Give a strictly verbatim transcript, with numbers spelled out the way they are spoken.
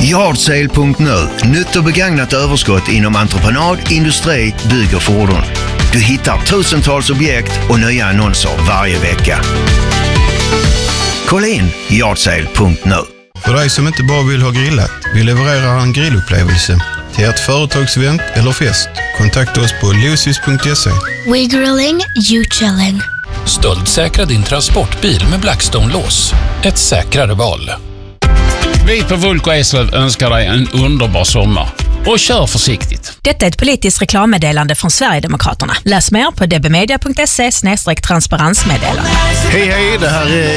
Yardsale punkt nu. Nytt och begagnat överskott inom entreprenad, industri, bygg och fordon. Du hittar tusentals objekt och nya annonser varje vecka. Kolla in Yardsale punkt nu. För dig som inte bara vill ha grillat, vi levererar en grillupplevelse till ert företagsevent eller fest. Kontakta oss på lucis punkt se. We grilling, you chilling. Stöldsäkra din transportbil med Blackstone-lås. Ett säkrare val. Vi på Vulko Eslöv önskar dig en underbar sommar. Och kör försiktigt. Detta är ett politiskt reklammeddelande från Sverigedemokraterna. Läs mer på dbmedia punkt se slash transparensmeddelande. Hej hej, det här är